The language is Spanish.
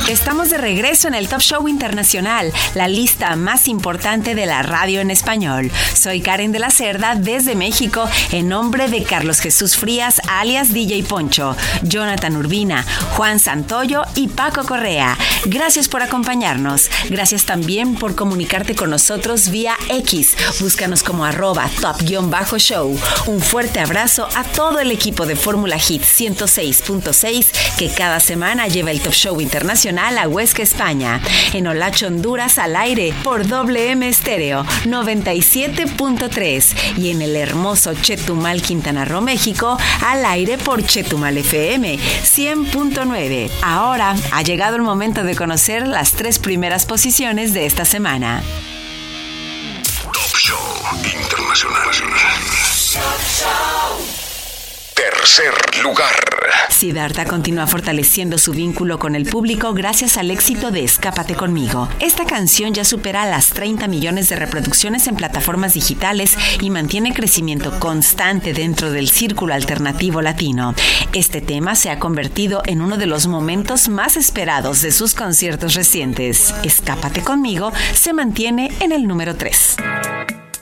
Estamos de regreso en el Top Show Internacional, la lista más importante de la radio en español. Soy Karen de la Cerda desde México, en nombre de Carlos Jesús Frías, alias DJ Poncho, Jonathan Urbina, Juan Santoyo y Paco Correa. Gracias por acompañarnos. Gracias también por comunicarte con nosotros vía X. Búscanos como @top_show. Un fuerte abrazo a todo el equipo de Fórmula Hit 106.6 que cada semana lleva el Top Show Internacional a Huesca, España. En Olacho, Honduras, al aire por WM Estéreo 97.3 y en el hermoso Chetumal, Quintana Roo, México, al aire por Chetumal FM 100.9. Ahora ha llegado el momento de conocer las 3 primeras posiciones de esta semana. Top Show Internacional. Tercer lugar. Siddhartha continúa fortaleciendo su vínculo con el público gracias al éxito de Escápate Conmigo. Esta canción ya supera las 30 millones de reproducciones en plataformas digitales y mantiene crecimiento constante dentro del círculo alternativo latino. Este tema se ha convertido en uno de los momentos más esperados de sus conciertos recientes. Escápate Conmigo se mantiene en el número 3.